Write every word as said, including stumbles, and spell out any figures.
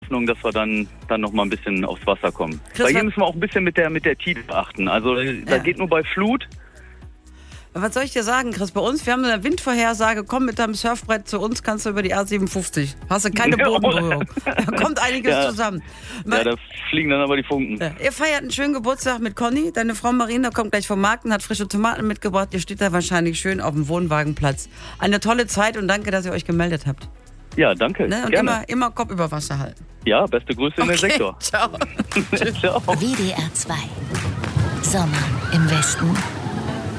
Hoffnung, dass wir dann, dann noch mal ein bisschen aufs Wasser kommen. Chris, Bei hier müssen wir auch ein bisschen mit der, mit der Tide achten. Also da Ja. geht nur bei Flut. Was soll ich dir sagen, Chris? Bei uns, wir haben eine Windvorhersage, komm mit deinem Surfbrett zu uns, kannst du über die A siebenundfünfzig. Hast du keine Bodenberührung. Da kommt einiges Ja. zusammen. Ja, da fliegen dann aber die Funken. Ja. Ihr feiert einen schönen Geburtstag mit Conny. Deine Frau Marina kommt gleich vom Markt und hat frische Tomaten mitgebracht. Ihr steht da wahrscheinlich schön auf dem Wohnwagenplatz. Eine tolle Zeit und danke, dass ihr euch gemeldet habt. Ja, danke. Ne? Und Gerne. immer, immer Kopf über Wasser halten. Ja, beste Grüße in den Okay, Sektor. ciao. Ciao. W D R zwei. Sommer im Westen.